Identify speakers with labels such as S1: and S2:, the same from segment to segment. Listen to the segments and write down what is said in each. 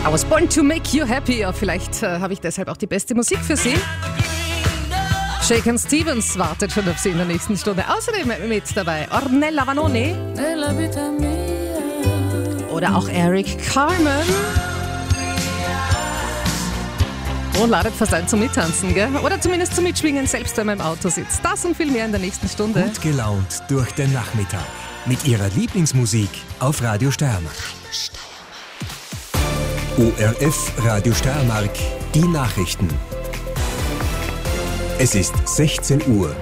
S1: I was born to make you happy. Ja, vielleicht habe ich deshalb auch die beste Musik für Sie. Shakin' Stevens wartet schon auf Sie in der nächsten Stunde. Außerdem mit dabei Ornella Vanoni oder auch Eric Carmen. Und ladet fast ein zum Mittanzen, gell? Oder zumindest zum Mitschwingen, selbst wenn man im Auto sitzt. Das und viel mehr in der nächsten Stunde.
S2: Gut gelaunt durch den Nachmittag. Mit ihrer Lieblingsmusik auf Radio Steiermark. ORF Radio Steiermark, die Nachrichten. Es ist 16 Uhr.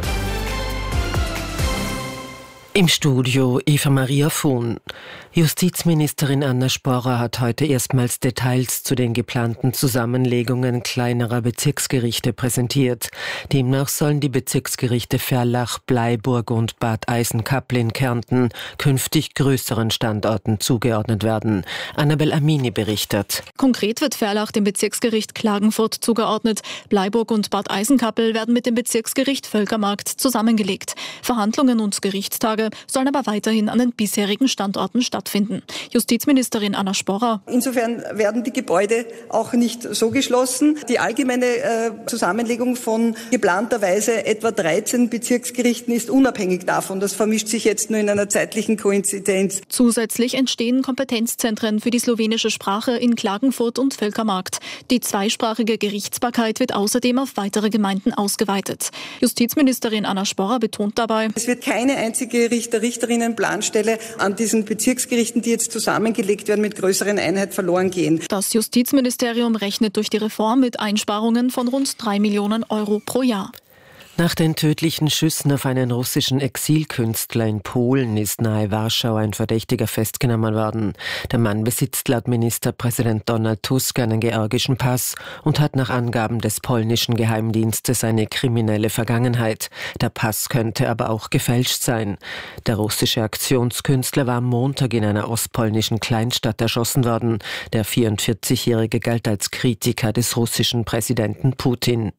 S3: Im Studio Eva Maria Vohn. Justizministerin Anna Sporrer hat heute erstmals Details zu den geplanten Zusammenlegungen kleinerer Bezirksgerichte präsentiert. Demnach sollen die Bezirksgerichte Ferlach, Bleiburg und Bad Eisenkappel in Kärnten künftig größeren Standorten zugeordnet werden. Annabel Amini berichtet.
S4: Konkret wird Ferlach dem Bezirksgericht Klagenfurt zugeordnet. Bleiburg und Bad Eisenkappel werden mit dem Bezirksgericht Völkermarkt zusammengelegt. Verhandlungen und Gerichtstage sollen aber weiterhin an den bisherigen Standorten stattfinden. Justizministerin Anna Sporrer.
S5: Insofern werden die Gebäude auch nicht so geschlossen. Die allgemeine Zusammenlegung von geplanterweise etwa 13 Bezirksgerichten ist unabhängig davon. Das vermischt sich jetzt nur in einer zeitlichen Koinzidenz.
S4: Zusätzlich entstehen Kompetenzzentren für die slowenische Sprache in Klagenfurt und Völkermarkt. Die zweisprachige Gerichtsbarkeit wird außerdem auf weitere Gemeinden ausgeweitet. Justizministerin Anna Sporrer betont dabei:
S5: Es wird keine einzige Richterinnen-Planstelle an diesen Bezirksgerichten, die jetzt zusammengelegt werden, mit größeren Einheiten verloren gehen.
S4: Das Justizministerium rechnet durch die Reform mit Einsparungen von rund 3 Millionen Euro pro Jahr.
S3: Nach den tödlichen Schüssen auf einen russischen Exilkünstler in Polen ist nahe Warschau ein Verdächtiger festgenommen worden. Der Mann besitzt laut Ministerpräsident Donald Tusk einen georgischen Pass und hat nach Angaben des polnischen Geheimdienstes eine kriminelle Vergangenheit. Der Pass könnte aber auch gefälscht sein. Der russische Aktionskünstler war am Montag in einer ostpolnischen Kleinstadt erschossen worden. Der 44-Jährige galt als Kritiker des russischen Präsidenten Putin.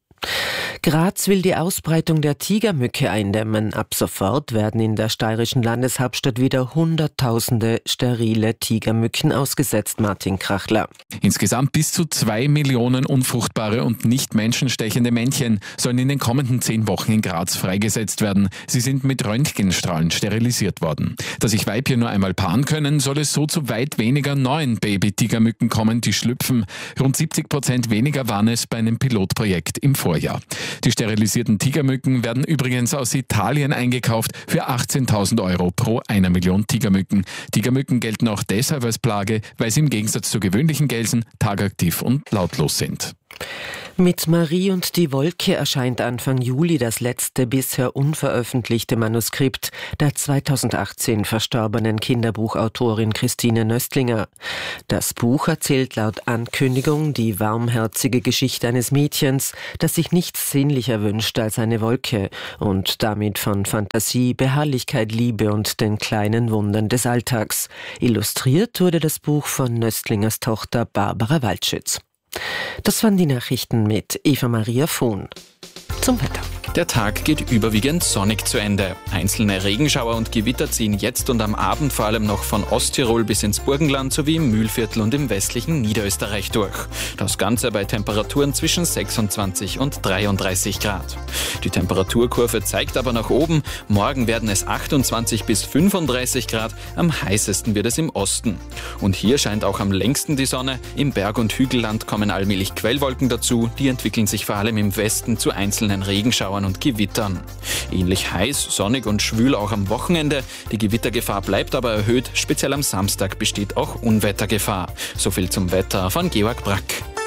S3: Graz will die Ausbreitung der Tigermücke eindämmen. Ab sofort werden in der steirischen Landeshauptstadt wieder Hunderttausende sterile Tigermücken ausgesetzt. Martin Krachler.
S6: Insgesamt bis zu 2 Millionen unfruchtbare und nicht menschenstechende Männchen sollen in den kommenden 10 Wochen in Graz freigesetzt werden. Sie sind mit Röntgenstrahlen sterilisiert worden. Da sich Weibchen nur einmal paaren können, soll es so zu weit weniger neuen Baby-Tigermücken kommen, die schlüpfen. Rund 70% weniger waren es bei einem Pilotprojekt im Vorjahr. Die sterilisierten Tigermücken werden übrigens aus Italien eingekauft für 18.000 Euro pro 1 Million Tigermücken. Tigermücken gelten auch deshalb als Plage, weil sie im Gegensatz zu gewöhnlichen Gelsen tagaktiv und lautlos sind.
S3: Mit Marie und die Wolke erscheint Anfang Juli das letzte bisher unveröffentlichte Manuskript der 2018 verstorbenen Kinderbuchautorin Christine Nöstlinger. Das Buch erzählt laut Ankündigung die warmherzige Geschichte eines Mädchens, das sich nichts sehnlicher wünscht als eine Wolke und damit von Fantasie, Beharrlichkeit, Liebe und den kleinen Wundern des Alltags. Illustriert wurde das Buch von Nöstlingers Tochter Barbara Waldschütz. Das waren die Nachrichten mit Eva Maria Vohn. Zum Wetter.
S7: Der Tag geht überwiegend sonnig zu Ende. Einzelne Regenschauer und Gewitter ziehen jetzt und am Abend vor allem noch von Osttirol bis ins Burgenland sowie im Mühlviertel und im westlichen Niederösterreich durch. Das Ganze bei Temperaturen zwischen 26 und 33 Grad. Die Temperaturkurve zeigt aber nach oben. Morgen werden es 28 bis 35 Grad. Am heißesten wird es im Osten. Und hier scheint auch am längsten die Sonne. Im Berg- und Hügelland kommen allmählich Quellwolken dazu. Die entwickeln sich vor allem im Westen zu einzelnen Regenschauern und Gewittern. Ähnlich heiß, sonnig und schwül auch am Wochenende. Die Gewittergefahr bleibt aber erhöht. Speziell am Samstag besteht auch Unwettergefahr. So viel zum Wetter von Georg Brack.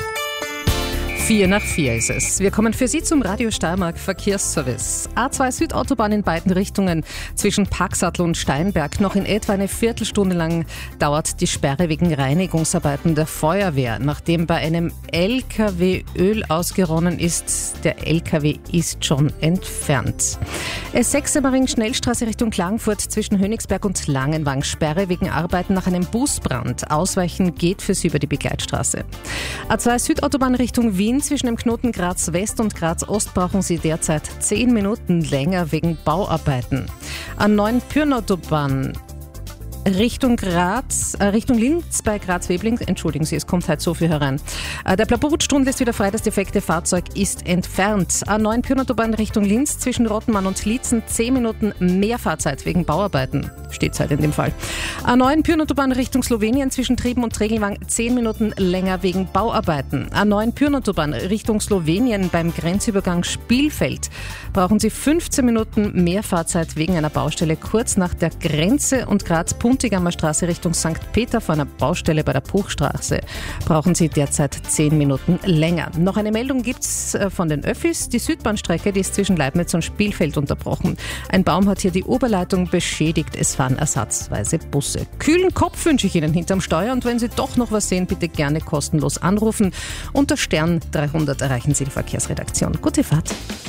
S1: 3:04 ist es. Wir kommen für Sie zum Radio Steiermark Verkehrsservice. A2 Südautobahn in beiden Richtungen zwischen Paxatl und Steinberg. Noch in etwa eine Viertelstunde lang dauert die Sperre wegen Reinigungsarbeiten der Feuerwehr. Nachdem bei einem LKW Öl ausgeronnen ist, der LKW ist schon entfernt. S6 Semmering Schnellstraße Richtung Klagenfurt zwischen Hönigsberg und Langenwang. Sperre wegen Arbeiten nach einem Busbrand. Ausweichen geht für Sie über die Begleitstraße. A2 Südautobahn Richtung Wien zwischen dem Knoten Graz West und Graz Ost brauchen Sie derzeit 10 Minuten länger wegen Bauarbeiten. A9 Pyrnautobahn Richtung Linz bei Graz-Webling. Entschuldigen Sie, es kommt halt so viel herein. Der Blaburutstund ist wieder frei, das defekte Fahrzeug ist entfernt. A9 Pyreneenautobahn Richtung Linz zwischen Rottenmann und Liezen, 10 Minuten mehr Fahrzeit wegen Bauarbeiten. Stehzeit in dem Fall. A9 Pyreneenautobahn Richtung Slowenien zwischen Trieben und Tregelwang, 10 Minuten länger wegen Bauarbeiten. A9 Pyreneenautobahn Richtung Slowenien beim Grenzübergang Spielfeld brauchen Sie 15 Minuten mehr Fahrzeit wegen einer Baustelle kurz nach der Grenze, und Graz-Puntigammer Straße Richtung St. Peter vor einer Baustelle bei der Puchstraße brauchen Sie derzeit 10 Minuten länger. Noch eine Meldung gibt's von den Öffis. Die Südbahnstrecke, die ist zwischen Leibniz und Spielfeld unterbrochen. Ein Baum hat hier die Oberleitung beschädigt. Es fahren ersatzweise Busse. Kühlen Kopf wünsche ich Ihnen hinterm Steuer, und wenn Sie doch noch was sehen, bitte gerne kostenlos anrufen. Unter Stern 300 erreichen Sie die Verkehrsredaktion. Gute Fahrt.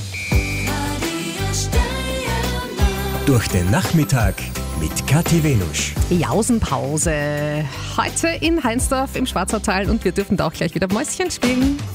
S2: Durch den Nachmittag mit Kathi Wenusch.
S1: Jausenpause. Heute in Heinsdorf im Schwarzautal, und wir dürfen da auch gleich wieder Mäuschen spielen.